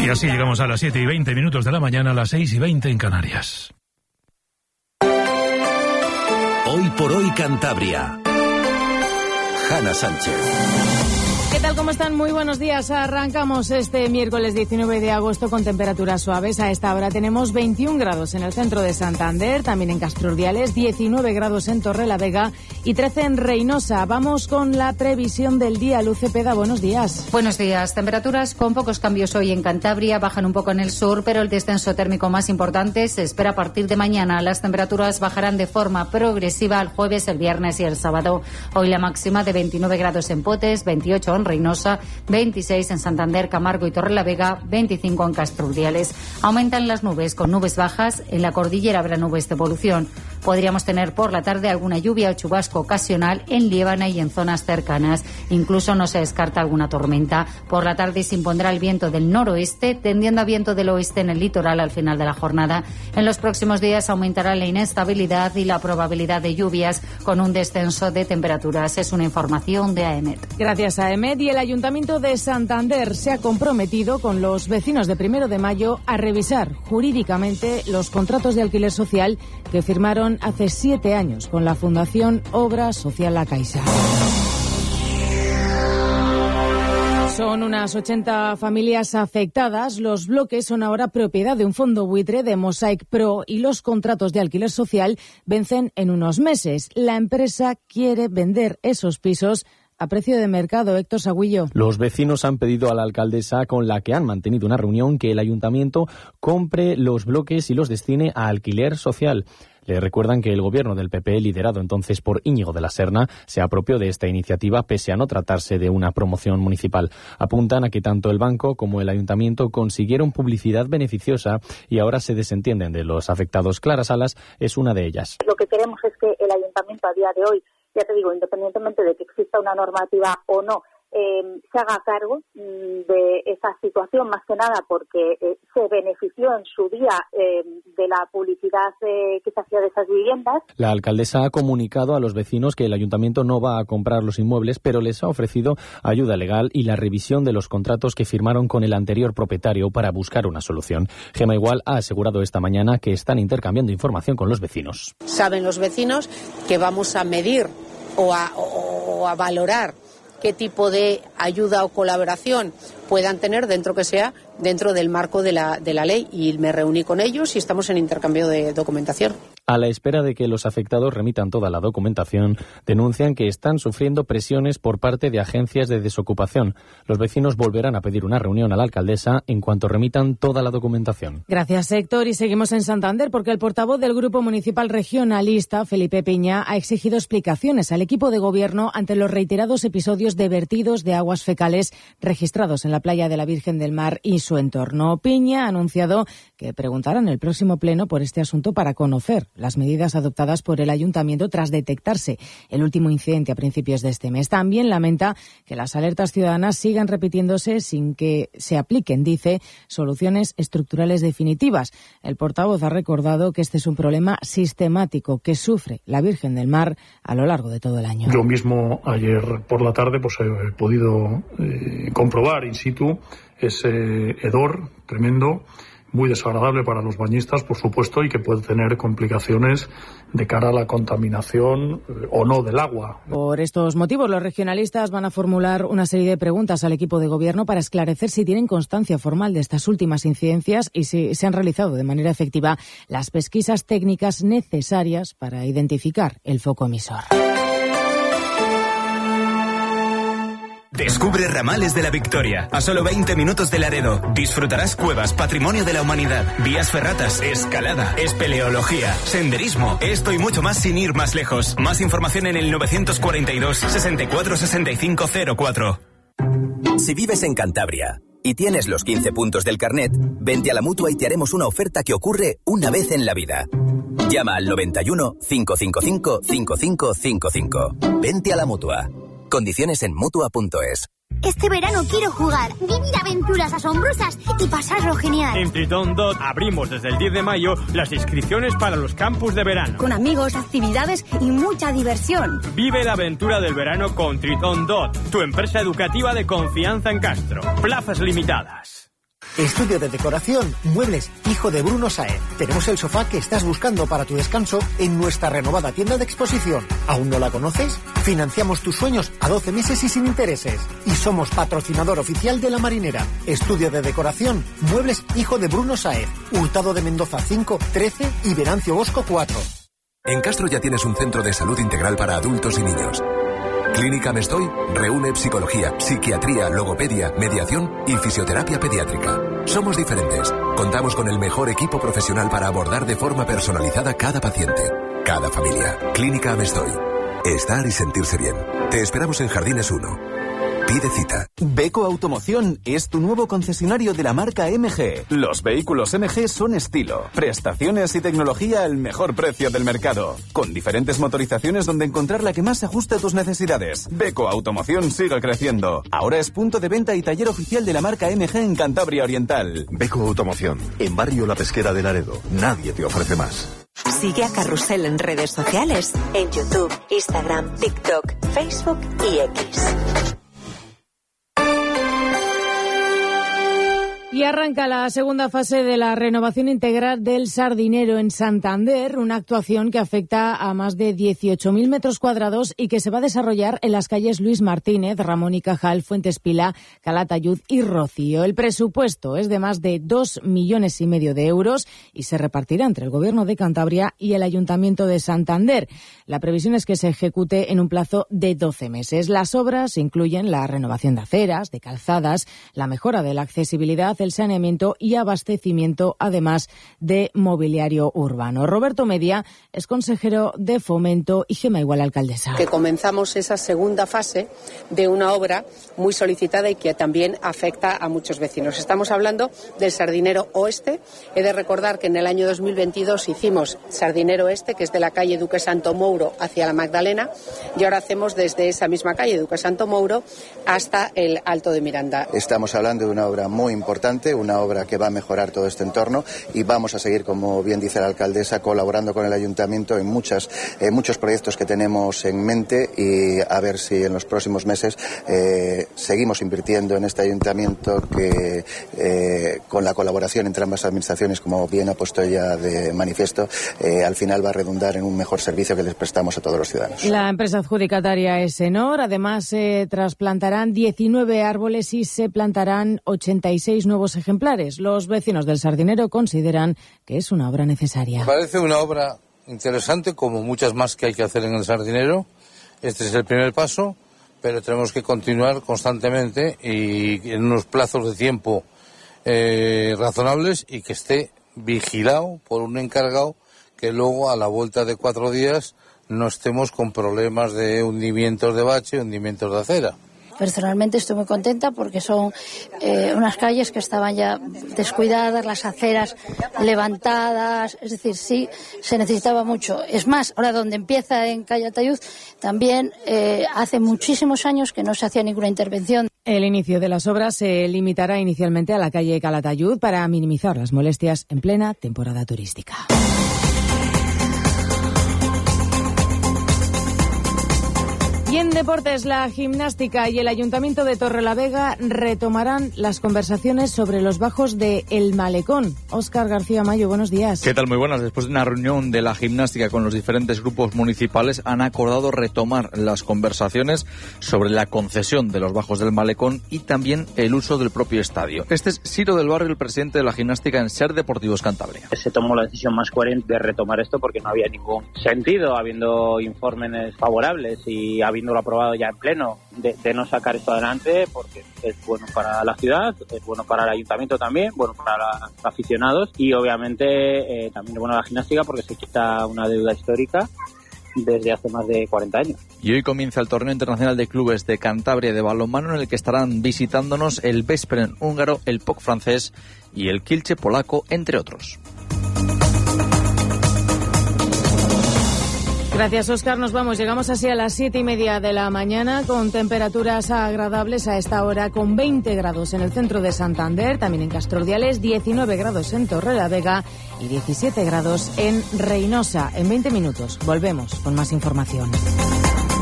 Y así llegamos a las 7:20 de la mañana, a las 6:20 en Canarias. Hoy por hoy Cantabria. Hanna Sánchez. ¿Qué tal? ¿Cómo están? Muy buenos días. Arrancamos este miércoles 19 de agosto con temperaturas suaves. A esta hora tenemos 21 grados en el centro de Santander, también en Castro Urdiales, 19 grados en Torrelavega y 13 en Reinosa. Vamos con la previsión del día. Luz Cepeda, buenos días. Buenos días. Temperaturas con pocos cambios hoy en Cantabria, bajan un poco en el sur, pero el descenso térmico más importante se espera a partir de mañana. Las temperaturas bajarán de forma progresiva el jueves, el viernes y el sábado. Hoy la máxima de 29 grados en Potes, 28 en Reinosa, 26 en Santander, Camargo y Torrelavega, 25 en Castro Urdiales. Aumentan las nubes con nubes bajas. En la cordillera habrá nubes de evolución. Podríamos tener por la tarde alguna lluvia o chubasco ocasional en Liébana y en zonas cercanas. Incluso no se descarta alguna tormenta. Por la tarde se impondrá el viento del noroeste, tendiendo a viento del oeste en el litoral al final de la jornada. En los próximos días aumentará la inestabilidad y la probabilidad de lluvias con un descenso de temperaturas. Es una información de AEMET. Gracias, AEMET. Y el Ayuntamiento de Santander se ha comprometido con los vecinos de 1 de mayo a revisar jurídicamente los contratos de alquiler social que firmaron hace 7 años con la Fundación Obra Social La Caixa. Son unas 80 familias afectadas. Los bloques son ahora propiedad de un fondo buitre de Mosaic Pro y los contratos de alquiler social vencen en unos meses. La empresa quiere vender esos pisos a precio de mercado. Héctor Sagüillo. Los vecinos han pedido a la alcaldesa, con la que han mantenido una reunión, que el ayuntamiento compre los bloques y los destine a alquiler social. Le recuerdan que el gobierno del PP, liderado entonces por Íñigo de la Serna, se apropió de esta iniciativa pese a no tratarse de una promoción municipal. Apuntan a que tanto el banco como el ayuntamiento consiguieron publicidad beneficiosa y ahora se desentienden de los afectados. Clara Salas es una de ellas. Lo que queremos es que el ayuntamiento a día de hoy, ya te digo, independientemente de que exista una normativa o no, se haga cargo de esa situación, más que nada porque se benefició en su día de la publicidad que se hacía de esas viviendas. La alcaldesa ha comunicado a los vecinos que el ayuntamiento no va a comprar los inmuebles, pero les ha ofrecido ayuda legal y la revisión de los contratos que firmaron con el anterior propietario para buscar una solución. Gema Igual ha asegurado esta mañana que están intercambiando información con los vecinos. Saben los vecinos que vamos a medir o a valorar qué tipo de ayuda o colaboración puedan tener dentro del marco de la ley, y me reuní con ellos y estamos en intercambio de documentación. A la espera de que los afectados remitan toda la documentación, denuncian que están sufriendo presiones por parte de agencias de desocupación. Los vecinos volverán a pedir una reunión a la alcaldesa en cuanto remitan toda la documentación. Gracias, Héctor. Y seguimos en Santander porque el portavoz del Grupo Municipal Regionalista, Felipe Piña, ha exigido explicaciones al equipo de gobierno ante los reiterados episodios de vertidos de aguas fecales registrados en la playa de la Virgen del Mar y su entorno. Piña ha anunciado que preguntarán en el próximo pleno por este asunto para conocer las medidas adoptadas por el ayuntamiento tras detectarse el último incidente a principios de este mes. También lamenta que las alertas ciudadanas sigan repitiéndose sin que se apliquen, dice, soluciones estructurales definitivas. El portavoz ha recordado que este es un problema sistemático que sufre la Virgen del Mar a lo largo de todo el año. Yo mismo ayer por la tarde he podido comprobar in situ ese hedor tremendo, muy desagradable para los bañistas, por supuesto, y que puede tener complicaciones de cara a la contaminación o no del agua. Por estos motivos, los regionalistas van a formular una serie de preguntas al equipo de gobierno para esclarecer si tienen constancia formal de estas últimas incidencias y si se han realizado de manera efectiva las pesquisas técnicas necesarias para identificar el foco emisor. Descubre Ramales de la Victoria, a solo 20 minutos de Laredo. Disfrutarás cuevas, patrimonio de la humanidad, vías ferratas, escalada, espeleología, senderismo, esto y mucho más sin ir más lejos. Más información en el 942 64 65 04. Si vives en Cantabria y tienes los 15 puntos del carnet, vente a la Mutua y te haremos una oferta que ocurre una vez en la vida. Llama al 91 555 5555. Vente a la Mutua. Condiciones en Mutua.es. Este verano quiero jugar, vivir aventuras asombrosas y pasarlo genial. En Triton Dot abrimos desde el 10 de mayo las inscripciones para los campus de verano. Con amigos, actividades y mucha diversión. Vive la aventura del verano con Triton Dot, tu empresa educativa de confianza en Castro. Plazas limitadas. Estudio de decoración, muebles, hijo de Bruno Sáez. Tenemos el sofá que estás buscando para tu descanso en nuestra renovada tienda de exposición. ¿Aún no la conoces? Financiamos tus sueños a 12 meses y sin intereses. Y somos patrocinador oficial de La Marinera. Estudio de decoración, muebles, hijo de Bruno Sáez. Hurtado de Mendoza 5, 13 y Venancio Bosco 4. En Castro ya tienes un centro de salud integral para adultos y niños. Clínica Mestoy reúne psicología, psiquiatría, logopedia, mediación y fisioterapia pediátrica. Somos diferentes. Contamos con el mejor equipo profesional para abordar de forma personalizada cada paciente, cada familia. Clínica Mestoy. Estar y sentirse bien. Te esperamos en Jardines 1. Pide cita. Beko Automoción es tu nuevo concesionario de la marca MG. Los vehículos MG son estilo, prestaciones y tecnología al mejor precio del mercado. Con diferentes motorizaciones donde encontrar la que más se ajuste a tus necesidades. Beko Automoción sigue creciendo. Ahora es punto de venta y taller oficial de la marca MG en Cantabria Oriental. Beko Automoción, en Barrio La Pesquera de Laredo. Nadie te ofrece más. Sigue a Carrusel en redes sociales, en YouTube, Instagram, TikTok, Facebook y X. Y arranca la segunda fase de la renovación integral del Sardinero en Santander, una actuación que afecta a más de 18.000 metros cuadrados y que se va a desarrollar en las calles Luis Martínez, Ramón y Cajal, Fuentes Pila, Calatayud y Rocío. El presupuesto es de más de 2,5 millones de euros y se repartirá entre el Gobierno de Cantabria y el Ayuntamiento de Santander. La previsión es que se ejecute en un plazo de 12 meses. Las obras incluyen la renovación de aceras, de calzadas, la mejora de la accesibilidad, el saneamiento y abastecimiento, además de mobiliario urbano. Roberto Media es consejero de Fomento y Gemma Igual, alcaldesa. Que comenzamos esa segunda fase de una obra muy solicitada y que también afecta a muchos vecinos. Estamos hablando del Sardinero Oeste. He de recordar que en el año 2022 hicimos Sardinero Este, que es de la calle Duque Santo Mouro hacia la Magdalena, y ahora hacemos desde esa misma calle Duque Santo Mouro hasta el Alto de Miranda. Estamos hablando de una obra muy importante, una obra que va a mejorar todo este entorno y vamos a seguir, como bien dice la alcaldesa, colaborando con el ayuntamiento en muchos proyectos que tenemos en mente y a ver si en los próximos meses seguimos invirtiendo en este ayuntamiento que con la colaboración entre ambas administraciones, como bien ha puesto ella de manifiesto, al final va a redundar en un mejor servicio que les prestamos a todos los ciudadanos. La empresa adjudicataria es Enor. Además, se trasplantarán 19 árboles y se plantarán 86 nuevos ejemplares. Los vecinos del Sardinero consideran que es una obra necesaria. Me parece una obra interesante, como muchas más que hay que hacer en el Sardinero. Este es el primer paso, pero tenemos que continuar constantemente y en unos plazos de tiempo razonables y que esté vigilado por un encargado, que luego a la vuelta de 4 días no estemos con problemas de hundimientos de bache, hundimientos de acera. Personalmente estoy muy contenta porque son unas calles que estaban ya descuidadas, las aceras levantadas, es decir, sí, se necesitaba mucho. Es más, ahora donde empieza en Calatayud, también hace muchísimos años que no se hacía ninguna intervención. El inicio de las obras se limitará inicialmente a la calle Calatayud para minimizar las molestias en plena temporada turística. Y en deportes, la gimnástica y el Ayuntamiento de Torrelavega retomarán las conversaciones sobre los bajos de El Malecón. Óscar García Mayo, buenos días. ¿Qué tal? Muy buenas. Después de una reunión de la gimnástica con los diferentes grupos municipales, han acordado retomar las conversaciones sobre la concesión de los bajos del Malecón y también el uso del propio estadio. Este es Ciro del Barrio, el presidente de la gimnástica en SER Deportivos Cantabria. Se tomó la decisión más coherente de retomar esto porque no había ningún sentido, habiendo informes favorables y habiéndolo aprobado ya en pleno, de no sacar esto adelante, porque es bueno para la ciudad, es bueno para el ayuntamiento también, bueno para los aficionados y obviamente también es bueno a la gimnástica porque se quita una deuda histórica desde hace más de 40 años. Y hoy comienza el Torneo Internacional de Clubes de Cantabria de balonmano, en el que estarán visitándonos el Veszprém húngaro, el POC francés y el Kielce polaco, entre otros. Gracias, Óscar. Nos vamos. Llegamos así a las 7:30 de la mañana con temperaturas agradables a esta hora, con 20 grados en el centro de Santander, también en Castrordiales, 19 grados en Torrelavega y 17 grados en Reinosa. En 20 minutos volvemos con más información.